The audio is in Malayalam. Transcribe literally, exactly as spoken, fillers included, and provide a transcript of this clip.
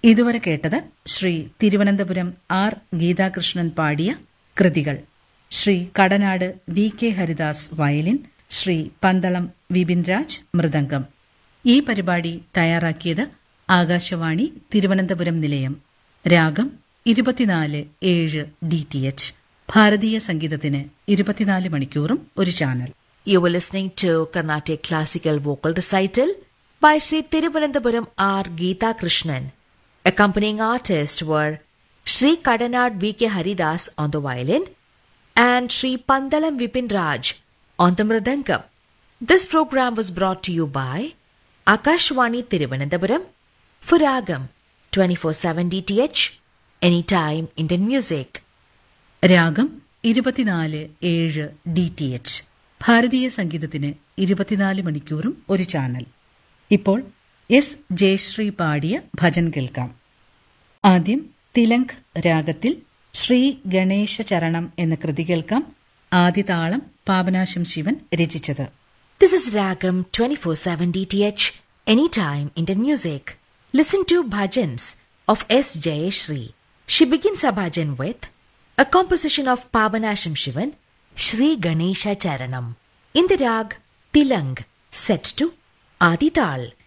ഇതുവരെ കേട്ടത് ശ്രീ തിരുവനന്തപുരം ആർ ഗീതാകൃഷ്ണൻ പാടിയ കൃതികൾ. Shri Kadanad V K Haridas violin, Shri Pandalam Vipin Raj mridangam. ഈ പരിപാടി തയ്യാറാക്കിയത് ആകാശവാണി തിരുവനന്തപുരം നിലയം. രാഗം ഇരുപത്തിനാല് ഏഴ് ഡി ടി എച്ച്. ഭാരതീയ സംഗീതത്തിന് ഇരുപത്തിനാല് മണിക്കൂറും ഒരു channel. You were listening to Carnatic Classical Vocal Recital by Sri Thiruvananthapuram R. Geeta Krishnan. Accompanying artists were Sri Kadanad V K Haridas on the violin and Sri Pandalam Vipin Raj on the mridangam. This program was brought to you by Akashwani Thiruvananthapuram for Ragam twenty-four seven D T H, anytime Indian music. രാഗം ഇരുപത്തിനാല് ഏഴ് ഡി ടി എച്ച്. ഭാരതീയ സംഗീതത്തിന് ഇരുപത്തിനാല് മണിക്കൂറും ഒരു ചാനൽ. ഇപ്പോൾ എസ് ജയശ്രീ പാടിയ ഭജൻ കേൾക്കാം. ആദ്യം തിലങ്ക് രാഗത്തിൽ ശ്രീ ഗണേശ ചരണം എന്ന കൃതി കേൾക്കാം. ആദ്യ താളം പാപനാശം ശിവൻ രചിച്ചത്. This is Ragam twenty-four seven D T H, anytime Indian music. Listen to bhajans of S. Jayashri. She begins her bhajan with a composition of Pabanasham Shivan, Shri Ganesha Charanam, in the rag Tilang, set to Adi Tal.